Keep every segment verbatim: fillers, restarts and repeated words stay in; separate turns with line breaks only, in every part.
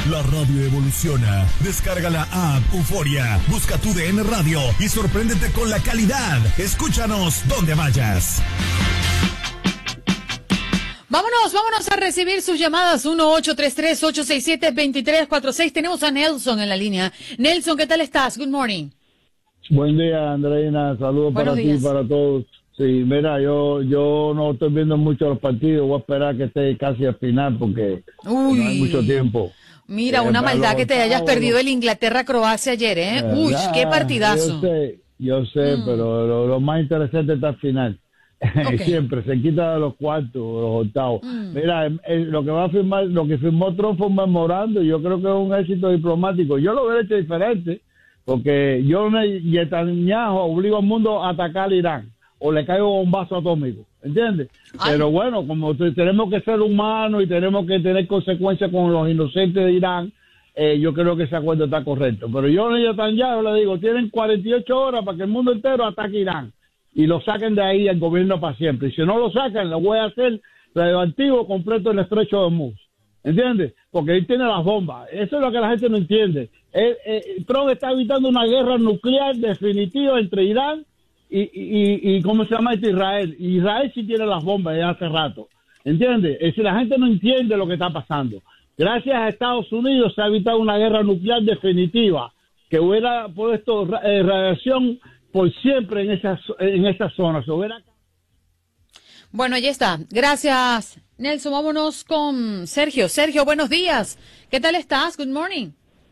La radio evoluciona. Descarga la app Euforia. Busca tu D N Radio y sorpréndete con la calidad. Escúchanos donde vayas.
Vámonos, vámonos a recibir sus llamadas. uno ocho tres tres, ocho seis siete, dos tres cuatro seis. Tenemos a Nelson en la línea. Nelson, ¿qué tal estás? Good morning.
Buen día, Andreina. Saludos para ti y para todos. Sí, mira, yo yo no estoy viendo mucho los partidos. Voy a esperar que esté casi al final porque Uy. no hay mucho tiempo.
Mira, eh, una maldad que te hayas perdido el Inglaterra-Croacia ayer, ¿eh? eh Uy, ya, qué partidazo.
Yo sé, yo sé, mm. pero lo, lo más interesante está al final. Okay. Siempre se quita de los cuartos, los octavos. Mm. Mira, el, el, lo que va a firmar, lo que firmó Trump fue un memorando. Yo creo que es un éxito diplomático. Yo lo hubiera hecho diferente, porque yo Netanyahu obligo al mundo a atacar a Irán o le caigo un vaso atómico, ¿entiendes? Ay. Pero bueno, como tenemos que ser humanos y tenemos que tener consecuencias con los inocentes de Irán, eh, yo creo que ese acuerdo está correcto. Pero yo a Netanyahu le digo, tienen cuarenta y ocho horas para que el mundo entero ataque a Irán y lo saquen de ahí al gobierno para siempre. Y si no lo sacan, lo voy a hacer radioactivo completo en el estrecho de Hormuz. ¿Entiendes? Porque ahí tiene las bombas. Eso es lo que la gente no entiende. Eh, eh, Trump está evitando una guerra nuclear definitiva entre Irán y, y, y ¿cómo se llama? Este Israel. Israel sí tiene las bombas ya hace rato. ¿Entiendes? Es decir, la gente no entiende lo que está pasando. Gracias a Estados Unidos se ha evitado una guerra nuclear definitiva que hubiera puesto eh, radiación por siempre en esa, en esa zona. Se hubiera...
Bueno, ya está. Gracias, Nelson. Vámonos con Sergio. Sergio, buenos días. ¿Qué tal estás? Good morning.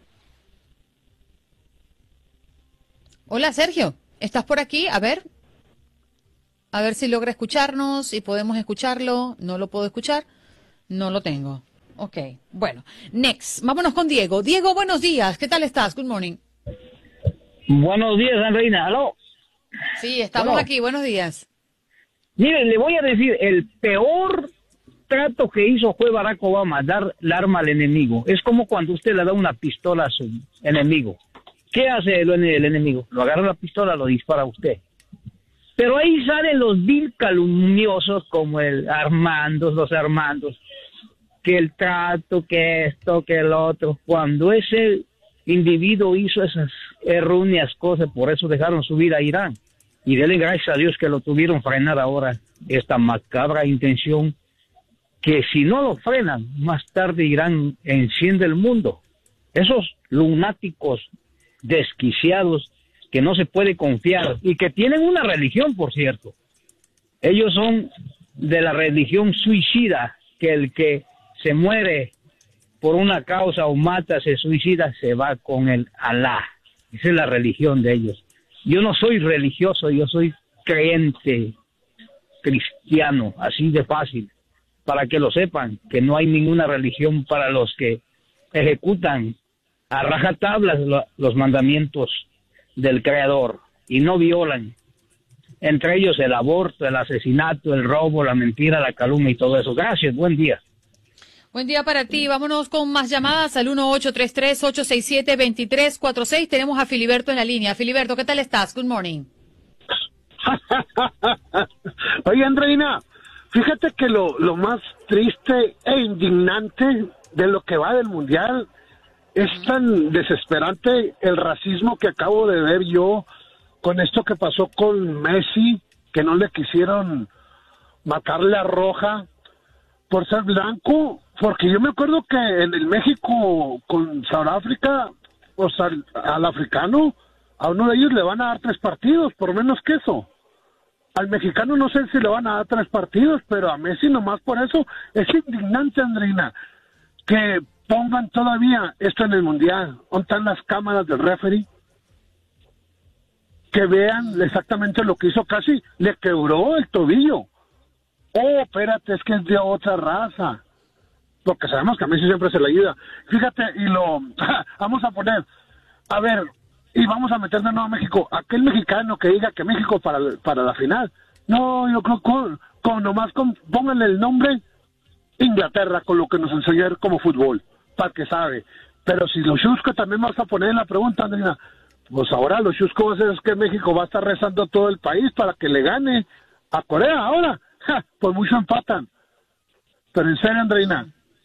Hola, Sergio. ¿Estás por aquí? A ver. A ver si logra escucharnos y podemos escucharlo. No lo puedo escuchar. No lo tengo. Ok. Bueno, next. Vámonos con Diego. Diego, buenos días. ¿Qué tal estás? Good morning.
Buenos días, Andreina. ¿Aló?
Sí, estamos bueno. aquí. Buenos días.
Mire, le voy a decir, el peor trato que hizo fue Barack Obama, dar el arma al enemigo. Es como cuando usted le da una pistola a su enemigo. ¿Qué hace el, el enemigo? Lo agarra la pistola, lo dispara a usted. Pero ahí salen los vil calumniosos como el Armandos, los Armandos, que el trato, que esto, que el otro. Cuando ese individuo hizo esas erróneas cosas, por eso dejaron subir a Irán. Y denle gracias a Dios que lo tuvieron frenar ahora, esta macabra intención, que si no lo frenan, más tarde Irán enciende el mundo. Esos lunáticos desquiciados que no se puede confiar y que tienen una religión, por cierto. Ellos son de la religión suicida, que el que se muere por una causa o mata, se suicida, se va con el Alá. Esa es la religión de ellos. Yo no soy religioso, yo soy creyente cristiano, así de fácil, para que lo sepan, que no hay ninguna religión para los que ejecutan a rajatablas los mandamientos del Creador y no violan, entre ellos el aborto, el asesinato, el robo, la mentira, la calumnia y todo eso. Gracias, buen día.
Buen día para ti. Vámonos con más llamadas al uno ocho tres tres, ocho seis siete, dos tres cuatro seis. Tenemos a Filiberto en la línea. Filiberto, ¿qué tal estás? Good morning.
Oye, Andreina, fíjate que lo, lo más triste e indignante de lo que va del Mundial es tan desesperante el racismo que acabo de ver yo con esto que pasó con Messi, que no le quisieron marcarle a roja por ser blanco, porque yo me acuerdo que en el México con Sudáfrica, o sea, al africano, a uno de ellos le van a dar tres partidos, por menos que eso. Al mexicano no sé si le van a dar tres partidos, pero a Messi nomás por eso. Es indignante, Andreina, que pongan todavía esto en el Mundial. ¿Dónde están las cámaras del referee? Que vean exactamente lo que hizo. Casi le quebró el tobillo. Oh, espérate, es que es de otra raza. Porque sabemos que a Messi siempre se le ayuda. Fíjate, y lo... vamos a poner... A ver, y vamos a meter de nuevo a México. Aquel mexicano que diga que México para, para la final. No, yo creo que con, con nomás con, pónganle el nombre Inglaterra, con lo que nos enseñaron como fútbol, para que sabe. Pero si los chuscos también vas a poner en la pregunta, Andrina, pues ahora los chuscos es que México va a estar rezando todo el país para que le gane a Corea ahora. Ja, pues mucho empatan. Pero en serio, Andreina,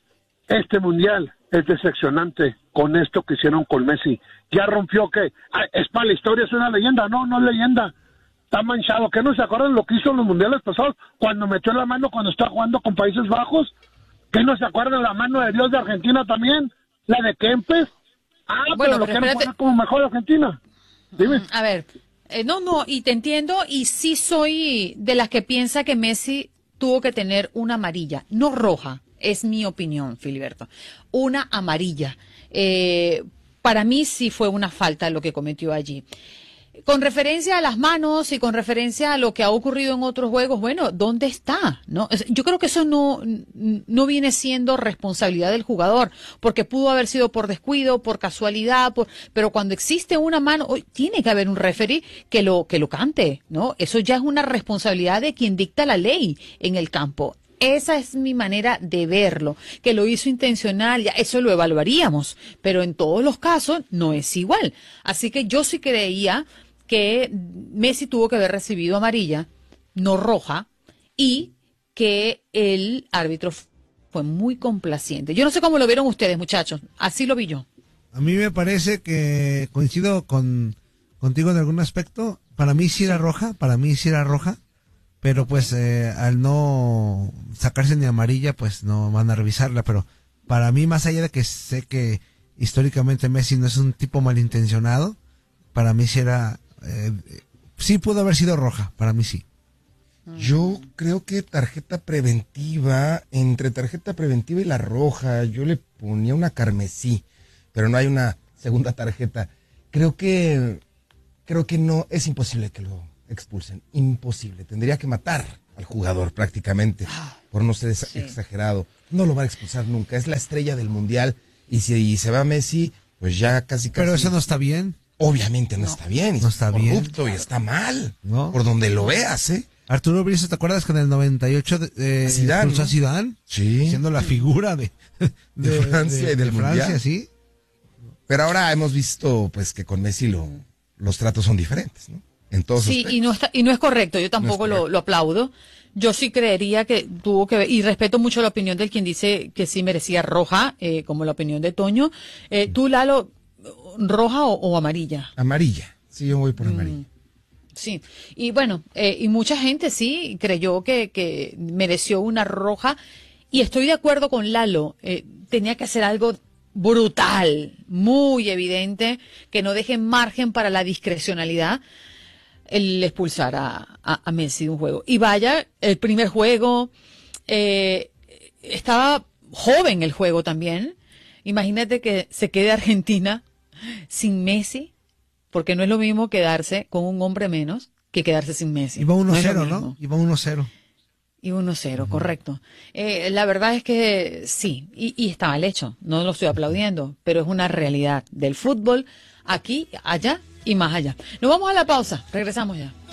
este mundial es decepcionante con esto que hicieron con Messi. Ya rompió que ah, es para la historia, es una leyenda. No, no es leyenda. Está manchado. ¿Qué no se acuerdan lo que hizo en los mundiales pasados? Cuando metió la mano cuando está jugando con Países Bajos. ¿Qué no se acuerdan la mano de Dios de Argentina también? La de Kempes. Ah,
bueno,
pero lo
pero
quieren
espérate.
poner como mejor Argentina. Dime.
A ver, eh, no, no, y te entiendo, y sí soy de las que piensa que Messi tuvo que tener una amarilla, no roja, es mi opinión, Filiberto, una amarilla. Eh, para mí sí fue una falta lo que cometió allí. Con referencia a las manos y con referencia a lo que ha ocurrido en otros juegos, bueno, ¿dónde está? ¿No? Yo creo que eso no, no viene siendo responsabilidad del jugador, porque pudo haber sido por descuido, por casualidad, por, pero cuando existe una mano, oh, tiene que haber un referee que lo, que lo cante, ¿no? Eso ya es una responsabilidad de quien dicta la ley en el campo. Esa es mi manera de verlo, que lo hizo intencional, ya eso lo evaluaríamos, pero en todos los casos no es igual. Así que yo sí creía que Messi tuvo que haber recibido amarilla, no roja, y que el árbitro fue muy complaciente. Yo no sé cómo lo vieron ustedes, muchachos, así lo vi yo.
A mí me parece que coincido con contigo en algún aspecto. Para mí sí era roja, para mí sí era roja, pero pues eh, al no sacarse ni amarilla, pues no van a revisarla. Pero para mí, más allá de que sé que históricamente Messi no es un tipo malintencionado, para mí sí era... Eh, sí pudo haber sido roja, para mí sí.
Yo creo que tarjeta preventiva, entre tarjeta preventiva y la roja, yo le ponía una carmesí, pero no hay una segunda tarjeta. Creo que, creo que no, es imposible que lo expulsen, imposible. Tendría que matar al jugador prácticamente, por no ser sí. exagerado. No lo van a expulsar nunca, es la estrella del mundial, y si y se va Messi, pues ya casi casi...
Pero eso no está bien.
Obviamente no, no está bien,
no está bien,
corrupto y está mal,
¿no?
Por donde lo veas, ¿eh?
Arturo Brizo, ¿te acuerdas que en el noventa y ocho eh,
Zidane,
expulsó
¿no?
a Zidane?
Sí.
Siendo la figura de,
de, de Francia
de,
y del
de
mundial.
Francia, sí.
Pero ahora hemos visto, pues, que con Messi lo, los tratos son diferentes, ¿no? En todos
sí,
aspectos.
y no está, y no es correcto, yo tampoco no lo, lo aplaudo. Yo sí creería que tuvo que ver, y respeto mucho la opinión del quien dice que sí merecía roja, eh, como la opinión de Toño. Eh, tú, Lalo, ¿roja o, o amarilla?
Amarilla, sí, yo voy por amarilla. Mm,
sí, y bueno, eh, y mucha gente sí creyó que, que mereció una roja, y estoy de acuerdo con Lalo, eh, tenía que hacer algo brutal, muy evidente, que no deje margen para la discrecionalidad, el expulsar a, a, a Messi de un juego. Y vaya, el primer juego, eh, estaba joven el juego también. Imagínate que se quede Argentina sin Messi, porque no es lo mismo quedarse con un hombre menos que quedarse sin Messi.
Iba uno cero,
¿no?
¿no? Iba uno cero.
Iba uno cero, uh-huh. Correcto. Eh, la verdad es que sí, y, y está mal hecho, no lo estoy aplaudiendo, pero es una realidad del fútbol aquí, allá y más allá. Nos vamos a la pausa, regresamos ya.